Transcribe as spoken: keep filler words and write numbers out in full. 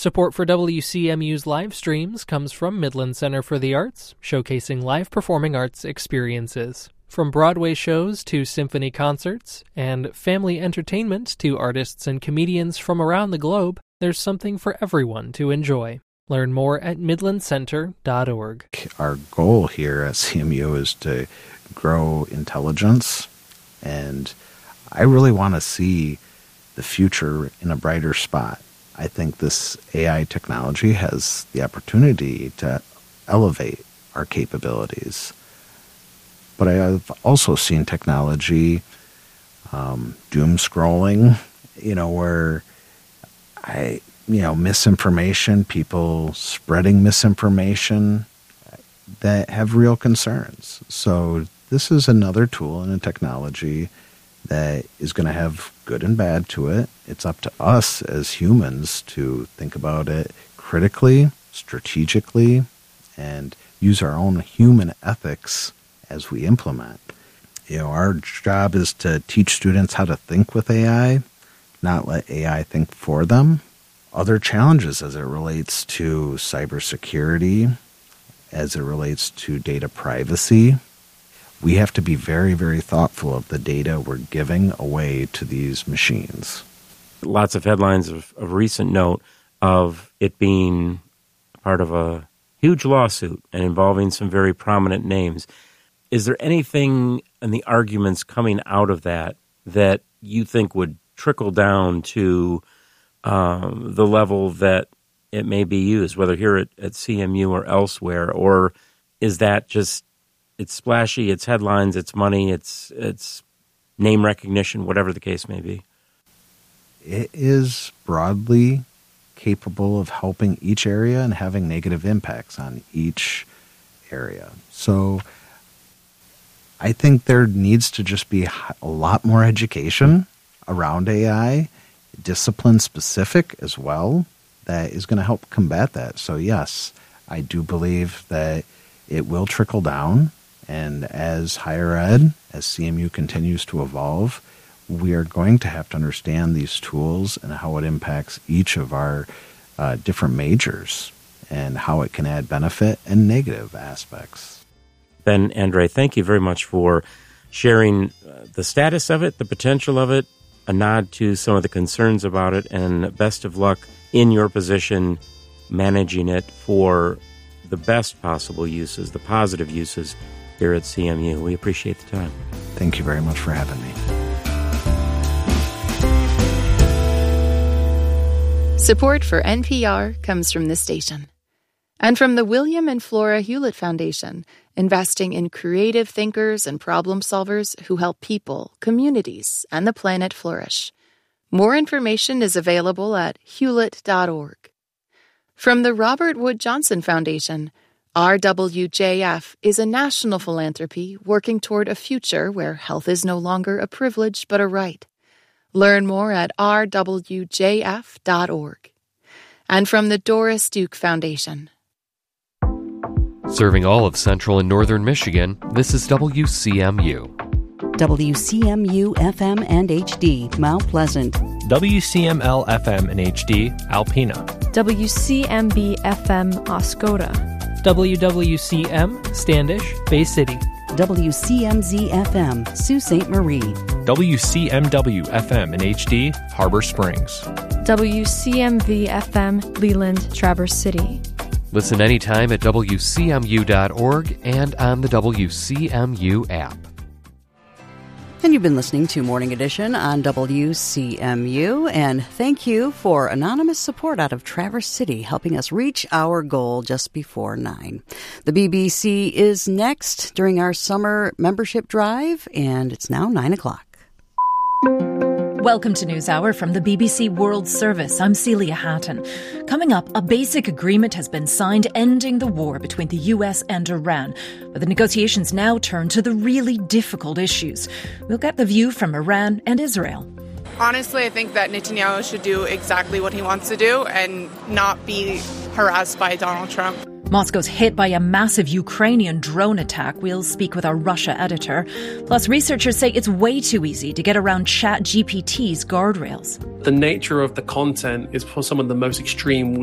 Support for W C M U's live streams comes from Midland Center for the Arts, showcasing live performing arts experiences. From Broadway shows to symphony concerts, and family entertainment to artists and comedians from around the globe, there's something for everyone to enjoy. Learn more at midland center dot org. Our goal here at C M U is to grow intelligence, and I really want to see the future in a brighter spot. I think this A I technology has the opportunity to elevate our capabilities. But I have also seen technology, um, doom scrolling, you know, where I, you know, misinformation, people spreading misinformation that have real concerns. So this is another tool and a technology that is going to have good and bad to it. It's up to us as humans to think about it critically, strategically, and use our own human ethics as we implement. You know, our job is to teach students how to think with A I, not let A I think for them. Other challenges as it relates to cybersecurity, as it relates to data privacy. We have to be very, very thoughtful of the data we're giving away to these machines. Lots of headlines of, of recent note of it being part of a huge lawsuit and involving some very prominent names. Is there anything in the arguments coming out of that that you think would trickle down to um, the level that it may be used, whether here at, at C M U or elsewhere? Or is that just, it's splashy, it's headlines, it's money, it's it's name recognition, whatever the case may be? It is broadly capable of helping each area and having negative impacts on each area. So I think there needs to just be a lot more education around A I, discipline specific as well, that is going to help combat that. So yes, I do believe that it will trickle down. And as higher ed, as C M U continues to evolve, we are going to have to understand these tools and how it impacts each of our uh, different majors and how it can add benefit and negative aspects. Ben Andre, thank you very much for sharing uh, the status of it, the potential of it, a nod to some of the concerns about it, and best of luck in your position managing it for the best possible uses, the positive uses here at C M U. We appreciate the time. Thank you very much for having me. Support for N P R comes from this station and from the William and Flora Hewlett Foundation, investing in creative thinkers and problem solvers who help people, communities, and the planet flourish. More information is available at hewlett dot org. From the Robert Wood Johnson Foundation, R W J F is a national philanthropy working toward a future where health is no longer a privilege but a right. Learn more at r w j f dot org. And from the Doris Duke Foundation. Serving all of central and northern Michigan, this is W C M U. W C M U F M and H D, Mount Pleasant. W C M L F M and H D, Alpena. W C M B F M, Oscoda. W W C M, Standish, Bay City. W C M Z F M, Sault Ste. Marie. W C M W F M and H D, Harbor Springs. W C M V F M, Leland, Traverse City. Listen anytime at W C M U dot org and on the W C M U app. And you've been listening to Morning Edition on W C M U, and thank you for anonymous support out of Traverse City, helping us reach our goal just before nine. The B B C is next during our summer membership drive, and it's now nine o'clock. Welcome to NewsHour from the B B C World Service. I'm Celia Hatton. Coming up, a basic agreement has been signed ending the war between the U S and Iran. But the negotiations now turn to the really difficult issues. We'll get the view from Iran and Israel. Honestly, I think that Netanyahu should do exactly what he wants to do and not be harassed by Donald Trump. Moscow's hit by a massive Ukrainian drone attack. We'll speak with our Russia editor. Plus, researchers say it's way too easy to get around ChatGPT's guardrails. The nature of the content is for some of the most extreme